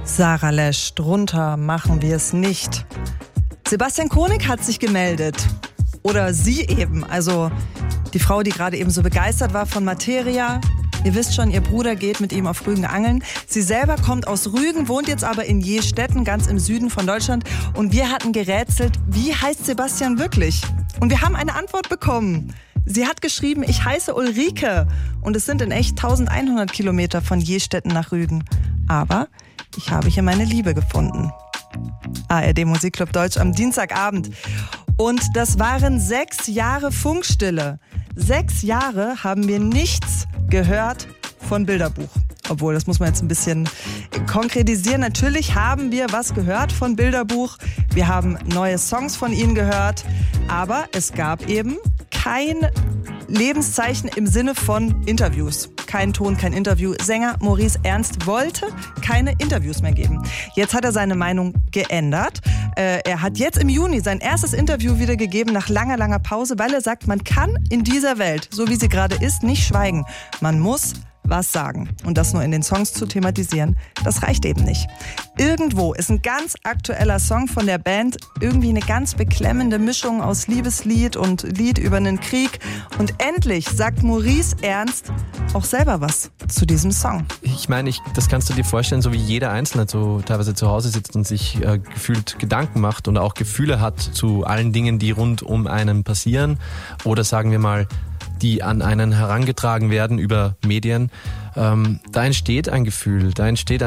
Sarah Lesch, drunter machen wir es nicht. Sebastian Koenig hat sich gemeldet. Oder sie eben, also die Frau, die gerade eben so begeistert war von Materia. Ihr wisst schon, ihr Bruder geht mit ihm auf Rügen angeln. Sie selber kommt aus Rügen, wohnt jetzt aber in Jestetten, ganz im Süden von Deutschland. Und wir hatten gerätselt, wie heißt Sebastian wirklich? Und wir haben eine Antwort bekommen. Sie hat geschrieben, ich heiße Ulrike. Und es sind in echt 1100 Kilometer von Jestetten nach Rügen. Aber ich habe hier meine Liebe gefunden. ARD Musikclub Deutsch am Dienstagabend. Und das waren 6 Jahre Funkstille. 6 Jahre haben wir nichts gehört von Bilderbuch. Obwohl, das muss man jetzt ein bisschen konkretisieren. Natürlich haben wir was gehört von Bilderbuch. Wir haben neue Songs von ihnen gehört. Aber es gab eben kein Lebenszeichen im Sinne von Interviews. Kein Ton, kein Interview. Sänger Maurice Ernst wollte keine Interviews mehr geben. Jetzt hat er seine Meinung geändert. Er hat jetzt im Juni sein erstes Interview wieder gegeben nach langer, langer Pause, weil er sagt, man kann in dieser Welt, so wie sie gerade ist, nicht schweigen. Man muss was sagen. Und das nur in den Songs zu thematisieren, das reicht eben nicht. Irgendwo ist ein ganz aktueller Song von der Band, irgendwie eine ganz beklemmende Mischung aus Liebeslied und Lied über einen Krieg. Und endlich sagt Maurice Ernst auch selber was zu diesem Song. Ich meine, das kannst du dir vorstellen, so wie jeder Einzelne so teilweise zu Hause sitzt und sich gefühlt Gedanken macht und auch Gefühle hat zu allen Dingen, die rund um einen passieren. Oder sagen wir mal, die an einen herangetragen werden über Medien, da entsteht ein Gefühl, da entsteht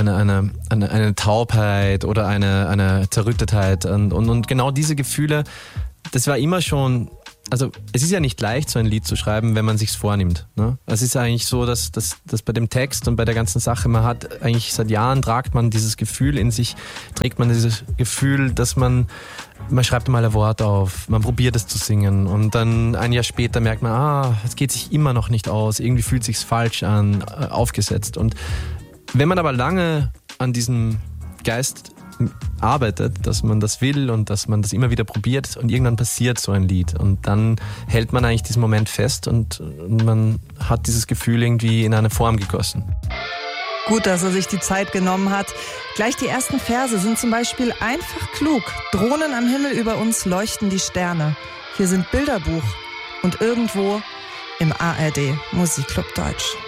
eine Taubheit oder eine Zerrüttetheit. Und genau diese Gefühle, das war immer schon, also es ist ja nicht leicht, so ein Lied zu schreiben, wenn man sich's vornimmt. Ne? Es ist eigentlich so, dass bei dem Text und bei der ganzen Sache, man hat eigentlich seit Jahren, tragt man dieses Gefühl in sich, trägt man dieses Gefühl, dass man schreibt mal ein Wort auf, man probiert es zu singen und dann ein Jahr später merkt man, es geht sich immer noch nicht aus, irgendwie fühlt es sich falsch an, aufgesetzt. Und wenn man aber lange an diesem Geist arbeitet, dass man das will und dass man das immer wieder probiert und irgendwann passiert so ein Lied und dann hält man eigentlich diesen Moment fest und man hat dieses Gefühl irgendwie in eine Form gegossen. Gut, dass er sich die Zeit genommen hat. Gleich die ersten Verse sind zum Beispiel einfach klug. Drohnen am Himmel über uns leuchten die Sterne. Hier sind Bilderbuch und irgendwo im ARD Musikclub Deutsch.